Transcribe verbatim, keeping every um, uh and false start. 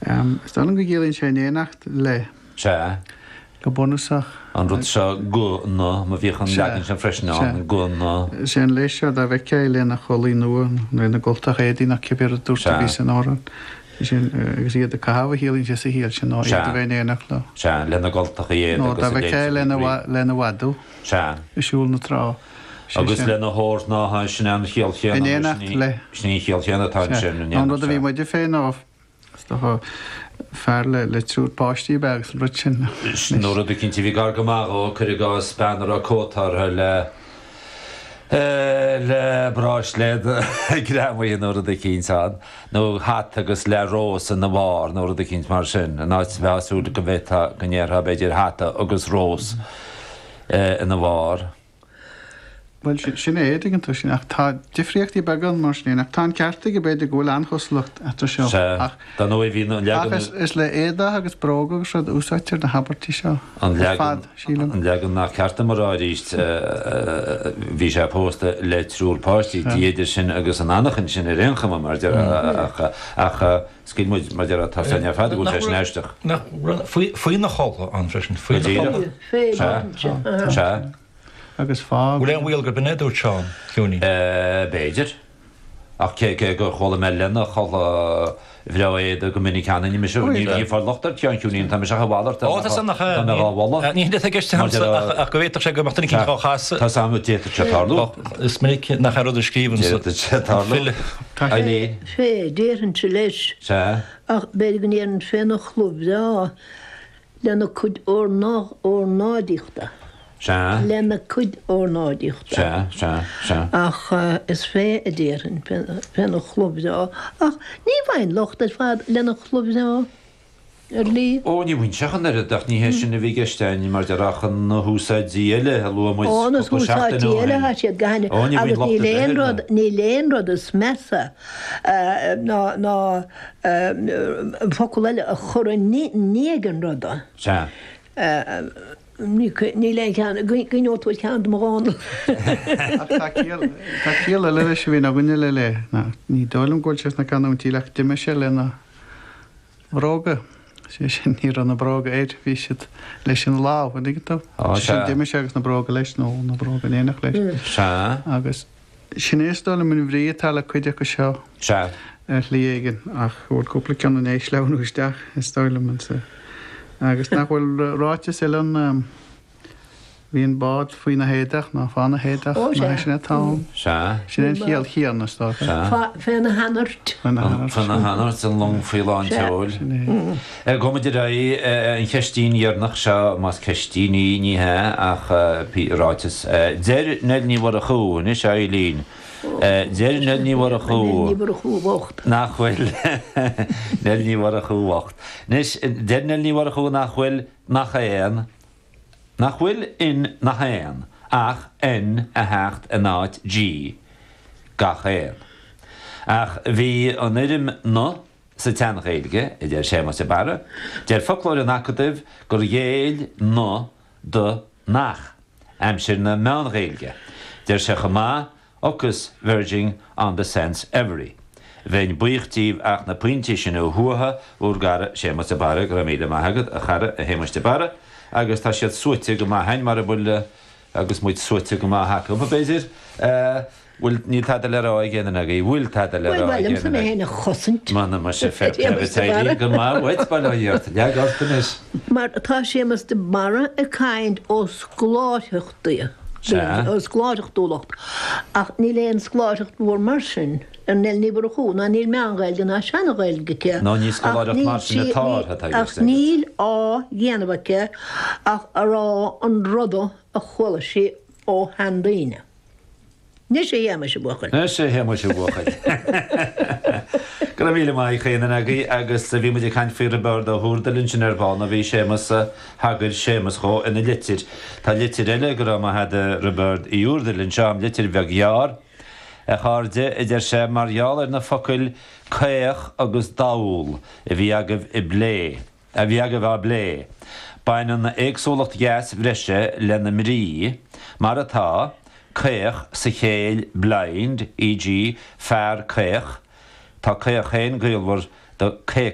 Stal go gélín sé éanacht le. Se. Go bonusach. An rud se go ná má bhíchan legan sin freisin go ná. Sé an lééis seo a bheith cé léna cholí nuan nu na golta éí nach cebir a dúrta ví an áran. sin agus iad a cahabh hílín sé híal sin ná iad a bheith éanaach le. Se lena golta é nó a bheith cé lena wadú. Se. Isúl na trá. Agus lena hór ná sin an chéal chéan. In éanacht le. Sní chéal chéanna tá sin. An rud a bhí muidir féin áh. Fear le le trúd páistí beag san rud sin. Nó a cinnti bhí gar goach ó chuir gá spannar a cótar le le bráis le gréimhaí nó a cínán. nó hat agus le rós an na bhar nó a cinint mar sin. a náid bheasúda go bhéta gonéartha beidir hata agus rós in na bhar. Well sin éidir an tu sin ach tá difriochttaí began mar sin ach tá ceartta go beidir ghfuil anchoslacht atá seo. Tá nó bhí legan is le éada agus bróga agus rud úsáitir na habartí seo. An legan nach ceartta mar áiríist bhí sé pósta le trúr páistí idir sin agus an annachan sin i réchama mar ach cin muid mar dear tá san fada go sé neisteach. Faoin nach chola an freisin faoin Se. Agus fá bhfuil an bhfuil gur benedú teán ciúní béidir ach cé go chola me lena chola bhreaéad go minicána ní se í fá lochtar teán ciúnín tá se bhhaart ní geiste a go bhéach sé go machtaí cin chás Tá samú déta tetarlú is minic nach rud a scríban fé déan se leis se ach beidir go níar an féna chlub dá lena chud ó ná ó nádíchta. Lena chud ó nádíochta. Ach is fé a déan fena chlubdá. Ach ní bhain locht a fad lena chlubdá ar lí. Ó ní bhain sechan ar a dach ní hééis sin na bhígeistein mar dearachan na húsáid díile a lu mu Ónas húsáid díile ha siad gaine agus ní léonrod ní léonrod is mesa ná focaile a chur négan roda. Se. Ní le gúóid cean marrán. Tá cíal le se bhín a bhuiine le le ní dálam gáil se na canúntí le duime se lena brága sé sin ní an na brága éidir bhí siad leis sin láh digtá duime se agus na brága leis nó na brága éanaach leis. Se agus sin ééisdála mun bhrí tal a chuide go seo se líigen ach bhfuil cúpla cean ééis leúisteach is stála man sa. Agus nach bhfuil ráite sé an bhíon bád faoin na héideach ná fána héideach na sinna tám. Sin chéal chéan na stá. Féna hanart. Fanna hanart an long fríáin teil. Gomaidir ra an cheistín dhearnach se más ceistíní níthe ach ráitas. Déir ned ní bhar a chuún is é lín. Déir ned ní bhar a chuú nachhfuil ned ní bhar a chuúhacht. Nis déir ned ní bhar a chuú nachhfuil nach éan nachhfuil in nach éan ach in a hecht a náid G gach éan. Ach bhí an idim nó sa teannach éige i d déir sé sa bara, déir folklóir an acadibh gur dhéal nó do nach amsir na meán réilge. Déir sé chamá agus verging on the sense every. Bhein buíochtíh ach na puintí sin ó thuatha bhúr gara sé sa bara go míle maithagad a chara a héimeiste bara, agus tá siad suite go má hain mar a buile agus muid suite go má hacha. Ba béidir bhfuil ní tada le rá ggéanana a bhfuil tada le rá ggéanana. Héna chosint. Mana mar sé fetáí go má bhaid bailíart leagastanis. Mar tá sé mas de mara a caind ó scláitheachtaí. Skláideach dúlacht. Ach ní léon skláideach mór mar sin ar nel níbar a chuú, ná níl meangailge ná seanagailge ce. Ná ní skláideach mar sin atá. Ach níl á dhéanamhace ach ará an roda a chola sé ó handaíine. Ní sé dhéime se buchail. Ní sé dhéime se buchail. Go bhíle mai chéanana agaí agus a bhí muidir chaint fí a bird a thuúrdalinn sin ar bhána bhí sémas a hagair sémas cho ina litir. Tá litir eile go raibh head a bird i úrdalinn seam litir bheag jaar a cháde idir sé marall ar na focail céach agus dáúil a bhí agah i blé a bhí agah a blé. Bainan na éagsúlacht gheas bhreise le na mrí mar atá céach sa chéil blind, for example fear céach. Tá céach chéin gailhar do cé